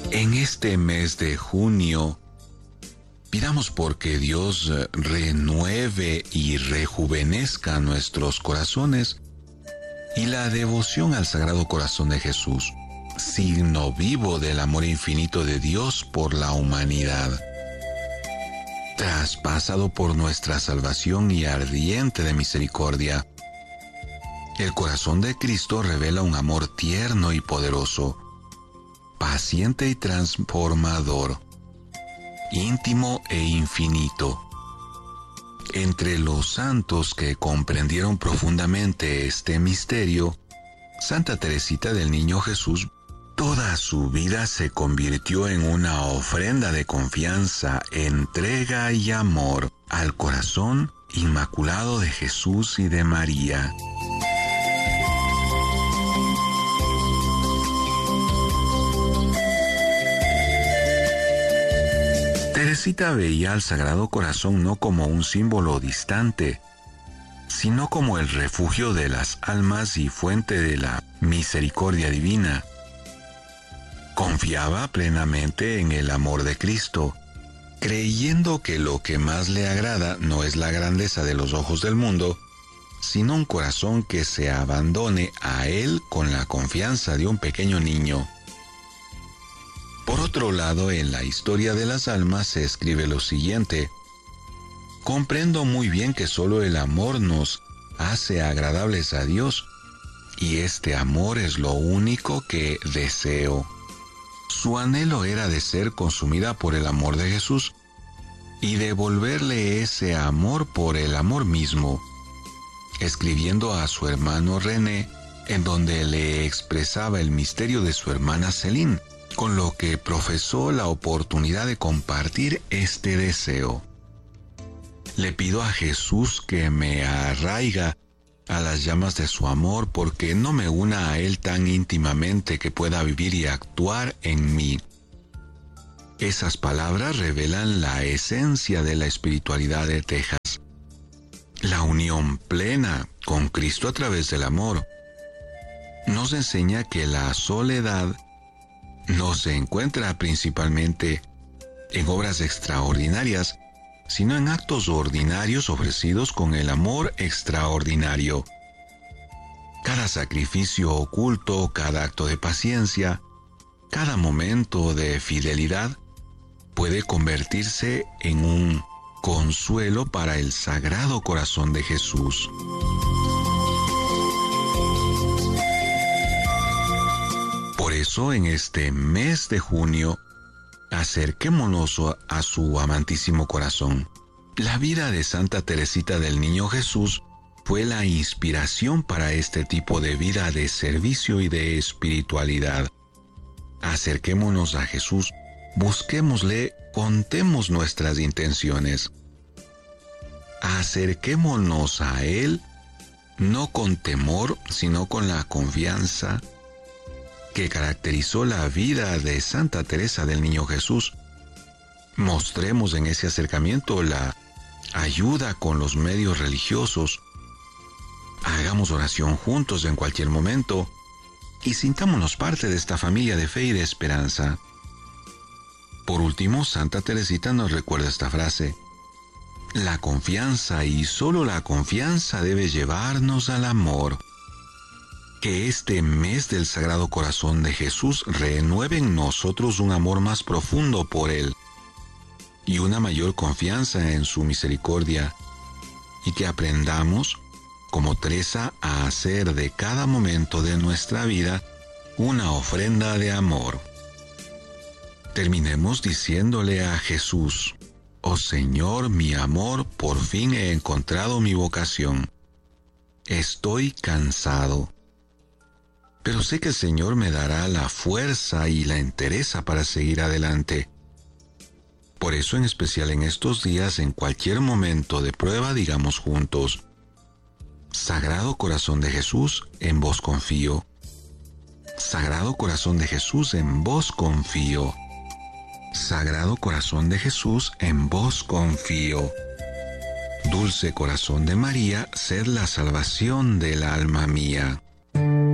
En este mes de junio, pidamos porque Dios renueve y rejuvenezca nuestros corazones y la devoción al Sagrado Corazón de Jesús, signo vivo del amor infinito de Dios por la humanidad. Traspasado por nuestra salvación y ardiente de misericordia, el corazón de Cristo revela un amor tierno y poderoso, paciente y transformador, íntimo e infinito. Entre los santos que comprendieron profundamente este misterio, Santa Teresita del Niño Jesús, toda su vida se convirtió en una ofrenda de confianza, entrega y amor al corazón inmaculado de Jesús y de María. Teresita veía al Sagrado Corazón no como un símbolo distante, sino como el refugio de las almas y fuente de la misericordia divina. Confiaba plenamente en el amor de Cristo, creyendo que lo que más le agrada no es la grandeza de los ojos del mundo, sino un corazón que se abandone a Él con la confianza de un pequeño niño. Por otro lado, en la historia de las almas se escribe lo siguiente: comprendo muy bien que solo el amor nos hace agradables a Dios, y este amor es lo único que deseo. Su anhelo era de ser consumida por el amor de Jesús y devolverle ese amor por el amor mismo, escribiendo a su hermano René, en donde le expresaba el misterio de su hermana Céline, con lo que profesó la oportunidad de compartir este deseo. Le pido a Jesús que me arraiga a las llamas de su amor, porque no me una a Él tan íntimamente que pueda vivir y actuar en mí. Esas palabras revelan la esencia de la espiritualidad de Texas, la unión plena con Cristo a través del amor. Nos enseña que la soledad no se encuentra principalmente en obras extraordinarias, sino en actos ordinarios ofrecidos con el amor extraordinario. Cada sacrificio oculto, cada acto de paciencia, cada momento de fidelidad puede convertirse en un consuelo para el Sagrado Corazón de Jesús. Por eso, en este mes de junio, acerquémonos a su amantísimo corazón. La vida de Santa Teresita del Niño Jesús fue la inspiración para este tipo de vida de servicio y de espiritualidad. Acerquémonos a Jesús, busquémosle, contemos nuestras intenciones. Acerquémonos a Él, no con temor, sino con la confianza que caracterizó la vida de Santa Teresa del Niño Jesús. Mostremos en ese acercamiento la ayuda con los medios religiosos. Hagamos oración juntos en cualquier momento y sintámonos parte de esta familia de fe y de esperanza. Por último, Santa Teresita nos recuerda esta frase: la confianza y solo la confianza debe llevarnos al amor. Que este mes del Sagrado Corazón de Jesús renueve en nosotros un amor más profundo por Él y una mayor confianza en su misericordia, y que aprendamos, como Teresa, a hacer de cada momento de nuestra vida una ofrenda de amor. Terminemos diciéndole a Jesús: oh Señor, mi amor, por fin he encontrado mi vocación. Estoy cansado, pero sé que el Señor me dará la fuerza y la entereza para seguir adelante. Por eso, en especial en estos días, en cualquier momento de prueba, digamos juntos: Sagrado Corazón de Jesús, en vos confío. Sagrado Corazón de Jesús, en vos confío. Sagrado Corazón de Jesús, en vos confío. Dulce Corazón de María, sed la salvación del alma mía.